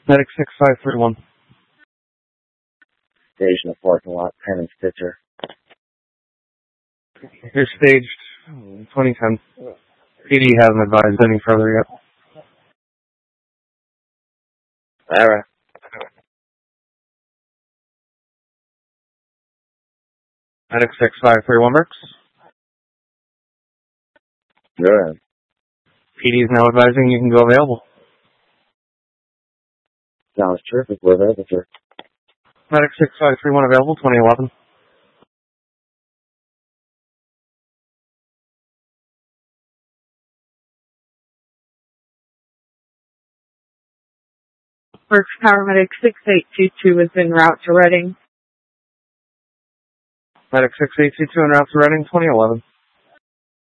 Medic 6531. Station of parking lot, Penn and Stitcher. You're staged 2010. PD hasn't advised any further yet. Alright. Medic 6531 works. Go ahead. PD is now advising you can go available. Sounds terrific. We're available, sir. Medic 6531 available, 2011. Works Paramedic 6822 is en route to Reading. Medic 6822 en route to Reading, 2011.